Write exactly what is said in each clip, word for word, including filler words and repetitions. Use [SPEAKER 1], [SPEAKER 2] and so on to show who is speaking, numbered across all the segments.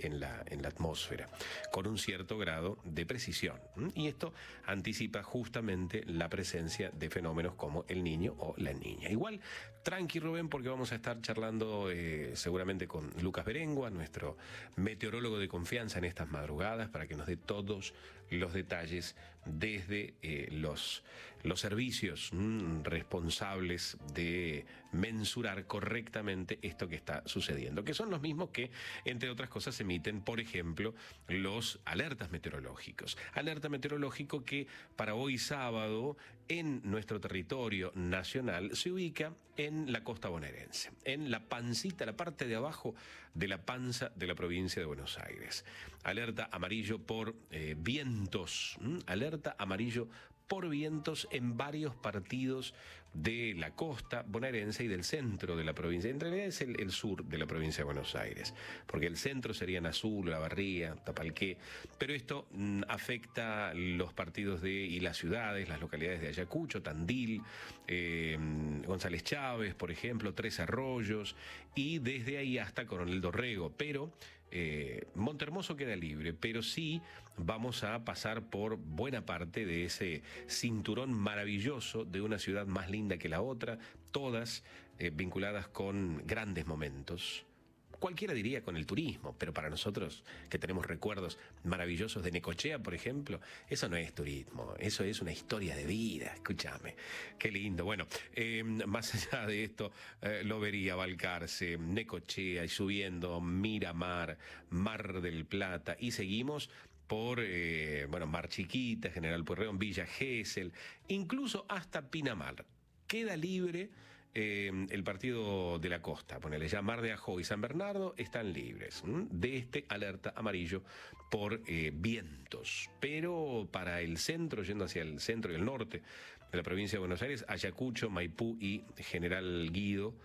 [SPEAKER 1] en la, en la atmósfera, con un cierto grado de precisión. Y esto anticipa justamente la presencia de fenómenos como el niño o la niña. Igual, tranqui Rubén, porque vamos a estar charlando eh, seguramente con Lucas Berengua, nuestro meteorólogo de confianza en estas madrugadas, para que nos dé todos los detalles desde eh, los, los servicios mmm, responsables de mensurar correctamente esto que está sucediendo, que son los mismos que, entre otras cosas, emiten, por ejemplo, los alertas meteorológicos. Alerta meteorológico que para hoy sábado en nuestro territorio nacional se ubica en la costa bonaerense, en la pancita, la parte de abajo de la panza de la provincia de Buenos Aires. Alerta amarillo por eh, vientos, ¿m? Alerta amarillo por vientos en varios partidos de la costa bonaerense y del centro de la provincia. En realidad es el, el sur de la provincia de Buenos Aires, porque el centro sería Azul, La Barría, Tapalqué, pero esto mm, afecta los partidos de y las ciudades, las localidades de Ayacucho, Tandil, eh, González Chávez, por ejemplo, Tres Arroyos, y desde ahí hasta Coronel Dorrego, pero eh, Montehermoso queda libre, pero sí vamos a pasar por buena parte de ese cinturón maravilloso de una ciudad más linda que la otra, todas eh, vinculadas con grandes momentos. Cualquiera diría con el turismo, pero para nosotros que tenemos recuerdos maravillosos de Necochea, por ejemplo, eso no es turismo, eso es una historia de vida, escúchame, qué lindo. Bueno, eh, más allá de esto, eh, Lobería, Balcarce, Necochea y subiendo Miramar, Mar del Plata, y seguimos por, eh, bueno, Mar Chiquita, General Pueyrredón, Villa Gesell, incluso hasta Pinamar. Queda libre eh, el partido de la costa, ponele ya Mar de Ajó y San Bernardo están libres ¿m? de este alerta amarillo por eh, vientos. Pero para el centro, yendo hacia el centro y el norte de la provincia de Buenos Aires, Ayacucho, Maipú y General Guido,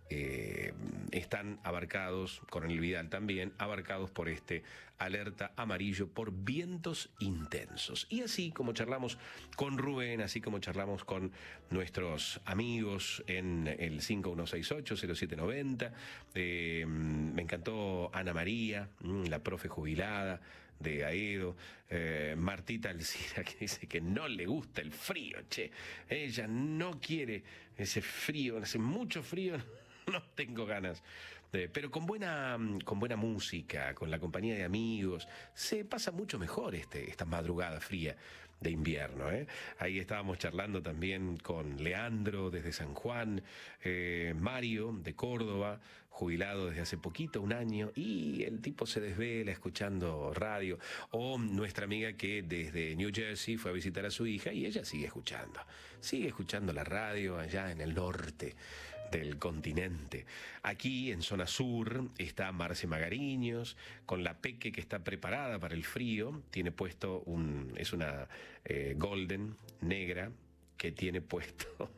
[SPEAKER 1] Eh, están abarcados, Coronel Vidal también, abarcados por este alerta amarillo por vientos intensos. Y así como charlamos con Rubén, así como charlamos con nuestros amigos en el cinco uno seis ocho cero siete nueve cero, eh, me encantó Ana María, la profe jubilada de Aedo, eh, Martita Alcira, que dice que no le gusta el frío, che, ella no quiere ese frío, hace mucho frío, no tengo ganas, eh, pero con buena, con buena música, con la compañía de amigos, se pasa mucho mejor este, esta madrugada fría de invierno, ¿eh? Ahí estábamos charlando también con Leandro desde San Juan, eh, Mario de Córdoba, jubilado desde hace poquito, un año, y el tipo se desvela escuchando radio, o nuestra amiga que desde New Jersey fue a visitar a su hija y ella sigue escuchando, sigue escuchando la radio allá en el norte del continente. Aquí en zona sur está Marce Magariños con la Peque, que está preparada para el frío, tiene puesto un, es una eh, golden negra que tiene puesto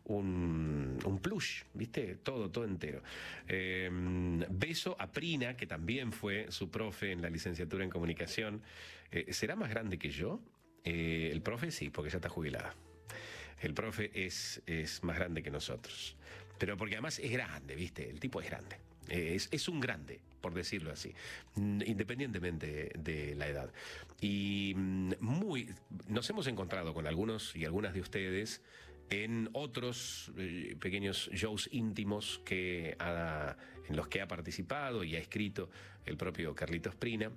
[SPEAKER 1] un, un plush, ¿viste? Todo, todo entero. Eh, beso a Prina, que también fue su profe en la licenciatura en comunicación. Eh, ¿será más grande que yo? Eh, el profe sí, porque ya está jubilada. El profe es, es más grande que nosotros. Pero porque además es grande, ¿viste? El tipo es grande. Es, es un grande, por decirlo así, independientemente de la edad. Y muy, nos hemos encontrado con algunos y algunas de ustedes en otros eh, pequeños shows íntimos que ha, en los que ha participado y ha escrito el propio Carlitos Prina.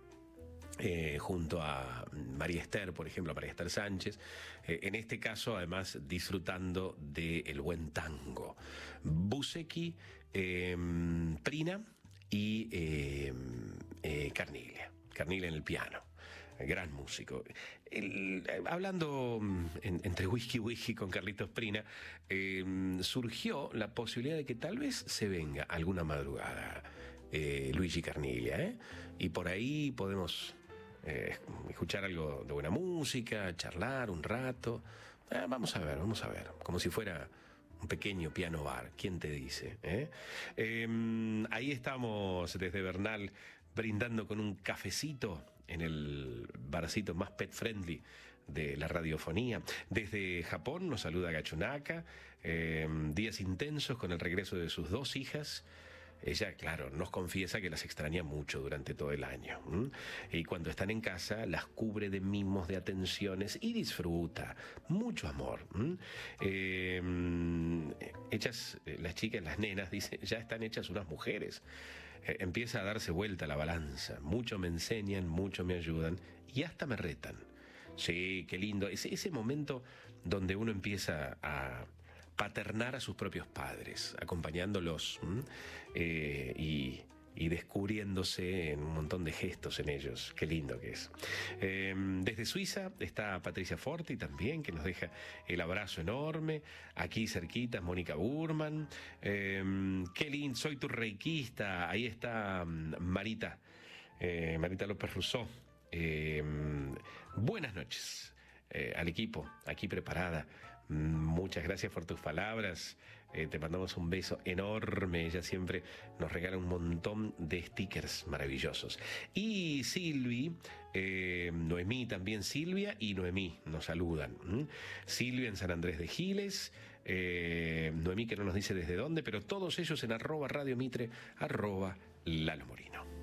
[SPEAKER 1] Eh, junto a María Esther, por ejemplo, a María Esther Sánchez, eh, en este caso además disfrutando del buen tango. Buzeki, eh, Prina y eh, eh, Carniglia, Carniglia en el piano. Gran músico. El, hablando en, entre whisky whisky con Carlitos Prina, eh, surgió la posibilidad de que tal vez se venga alguna madrugada eh, Luigi Carniglia, ¿eh? Y por ahí podemos Eh, escuchar algo de buena música, charlar un rato. Eh, vamos a ver, vamos a ver. Como si fuera un pequeño piano bar. ¿Quién te dice? ¿Eh? Eh, ahí estamos desde Bernal brindando con un cafecito en el barcito más pet friendly de la radiofonía. Desde Japón nos saluda Gachunaka. Eh, días intensos con el regreso de sus dos hijas. ella, claro, nos confiesa que las extraña mucho durante todo el año. ¿m? Y cuando están en casa, las cubre de mimos, de atenciones y disfruta. Mucho amor. ¿m? Eh, ellas, las chicas, las nenas, dicen, ya están hechas unas mujeres. Eh, empieza a darse vuelta la balanza. Mucho me enseñan, mucho me ayudan y hasta me retan. Sí, qué lindo. Ese, ese momento donde uno empieza a paternar a sus propios padres, acompañándolos eh, y, y descubriéndose en un montón de gestos en ellos. Qué lindo que es. Eh, desde Suiza está Patricia Forti también, que nos deja el abrazo enorme. Aquí cerquita, Mónica Burman. Eh, qué lindo, soy tu reikista. Ahí está Marita, eh, Marita López Rousseau. Eh, buenas noches eh, al equipo, aquí preparada. Muchas gracias por tus palabras. Eh, te mandamos un beso enorme. Ella siempre nos regala un montón de stickers maravillosos. Y Silvi, eh, Noemí también, Silvia y Noemí nos saludan. ¿Mm? Silvia en San Andrés de Giles, eh, Noemí que no nos dice desde dónde, pero todos ellos en arroba Radio Mitre, arroba Lalo Morino.